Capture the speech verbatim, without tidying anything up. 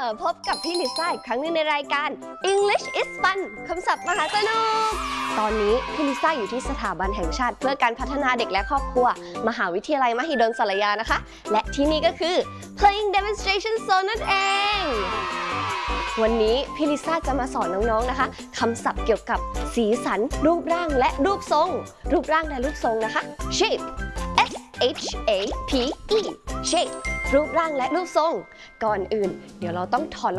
พบกับพี่ลิซ่าอีกครั้งหนึงในรายการ English is Fun คำศัพท์มหาสนุกตอนนี้พี่ลิซ่าอยู่ที่สถาบันแห่งชาติเพื่อการพัฒนาเด็กและครอบครัวมหาวิทยาลัยมหิดลสารยานะคะและที่นี่ก็คือ Playing Demonstration Zone นั่นเองวันนี้พี่ลิซ่าจะมาสอนน้องๆนะคะคำศัพท์เกี่ยวกับสีสันรูปร่างและรูปทรงรูปร่างและรูปทรงนะคะ shape S H A P E shape รูปร่างและรูปทรงก่อนอื่นเดี๋ยวเราต้องถอด